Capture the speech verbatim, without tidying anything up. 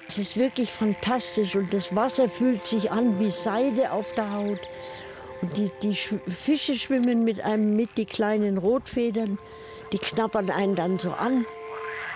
Es ist wirklich fantastisch und das Wasser fühlt sich an wie Seide auf der Haut. Und die, die Fische schwimmen mit einem mit, die kleinen Rotfedern, die knabbern einen dann so an.